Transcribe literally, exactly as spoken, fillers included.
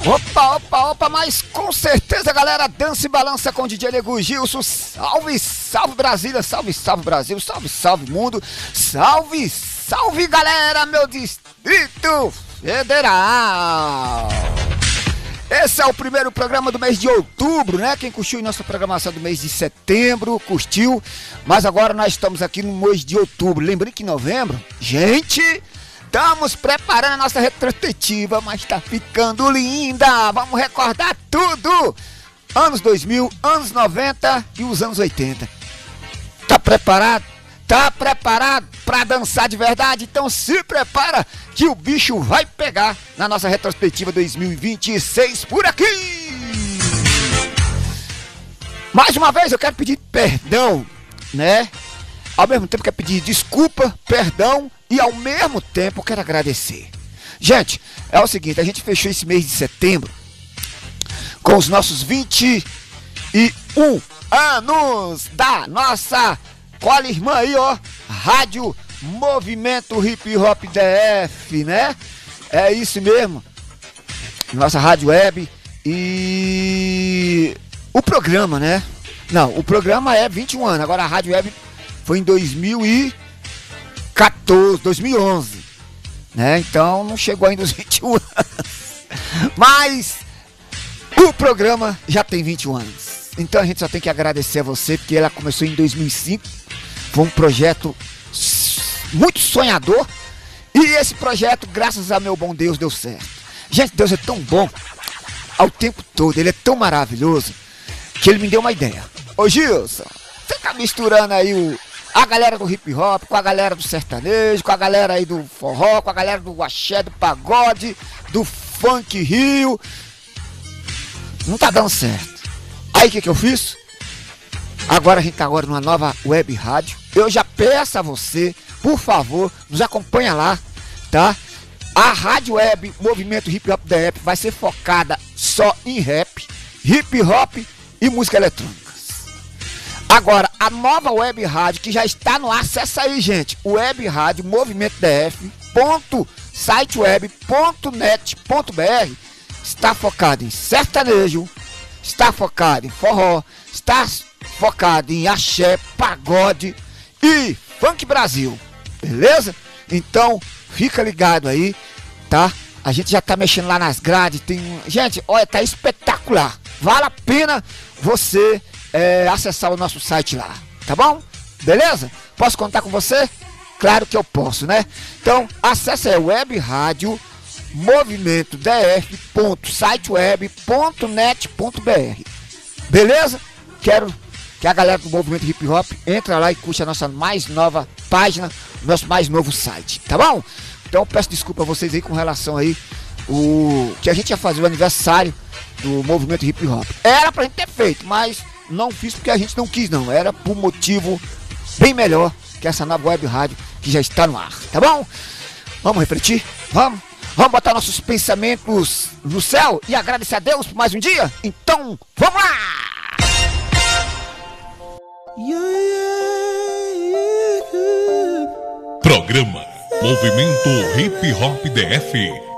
Opa, opa, opa, mas com certeza, galera, dança e balança com o D J Nego Gilson. Salve, salve Brasília, salve, salve Brasil, salve, salve mundo, salve, salve galera, meu Distrito Federal. Esse é o primeiro programa do mês de outubro, né? Quem curtiu nossa programação do mês de setembro, curtiu. Mas agora nós estamos aqui no mês de outubro. Lembrei que em novembro, gente, estamos preparando a nossa retrospectiva, mas tá ficando linda. Vamos recordar tudo. Anos dois mil, anos noventa e os anos oitenta. Tá preparado? Tá preparado pra dançar de verdade? Então se prepara que o bicho vai pegar na nossa retrospectiva dois mil e vinte e seis por aqui. Mais uma vez eu quero pedir perdão, né? Ao mesmo tempo quero pedir desculpa, perdão e ao mesmo tempo quero agradecer. Gente, é o seguinte, a gente fechou esse mês de setembro com os nossos vinte e um anos da nossa cola irmã aí, ó, Rádio Movimento Hip Hop D F, né? É isso mesmo. Nossa rádio web e o programa, né? Não, o programa é vinte e um anos, agora a rádio web foi em dois mil e quatorze, dois mil e onze, né? Então não chegou ainda os vinte e um anos. Mas o programa já tem vinte e um anos. Então a gente só tem que agradecer a você, porque ela começou em dois mil e cinco. Foi um projeto muito sonhador. E esse projeto, graças a meu bom Deus, deu certo. Gente, Deus é tão bom ao tempo todo, ele é tão maravilhoso, que ele me deu uma ideia. Ô Gilson, você tá misturando aí o, a galera do hip hop com a galera do sertanejo, com a galera aí do forró, com a galera do axé, do pagode, do funk rio. Não tá dando certo. Aí o que que eu fiz? Agora a gente tá agora numa nova web rádio. Eu já peço a você, por favor, nos acompanha lá, tá? A rádio web Movimento Hip Hop D F vai ser focada só em rap, hip hop e música eletrônica. Agora, a nova web rádio que já está no ar, acessa aí, gente, web rádio Movimento D F ponto siteweb ponto net ponto br, está focada em sertanejo, está focado em forró, está focado em axé, pagode e funk Brasil, beleza? Então fica ligado aí, tá? A gente já tá mexendo lá nas grades, tem... Gente, olha, tá espetacular. Vale a pena você é, acessar o nosso site lá, tá bom? Beleza? Posso contar com você? Claro que eu posso, né? Então acesse aí web rádio movimento d f ponto siteweb ponto net ponto br. Beleza? Quero que a galera do Movimento Hip Hop entra lá e curte a nossa mais nova página, nosso mais novo site, tá bom? Então peço desculpa a vocês aí com relação aí o que a gente ia fazer o aniversário do Movimento Hip Hop. Era pra gente ter feito, mas não fiz porque a gente não quis não, era por motivo bem melhor que essa nova web rádio que já está no ar, tá bom? Vamos refletir? Vamos? Vamos botar nossos pensamentos no céu e agradecer a Deus por mais um dia? Então, vamos lá! Programa Movimento Hip Hop D F.